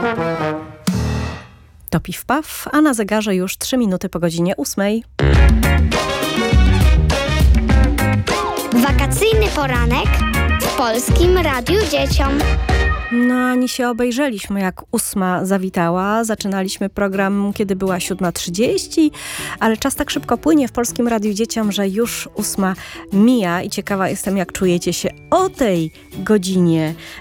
To Piw Paw, a na zegarze już 3 minuty po godzinie 8. Wakacyjny poranek w Polskim Radiu Dzieciom. No, ani się obejrzeliśmy, jak 8 zawitała. Zaczynaliśmy program, kiedy była 7:30, ale czas tak szybko płynie w Polskim Radiu Dzieciom, że już 8 mija i ciekawa jestem, jak czujecie się o tej godzinie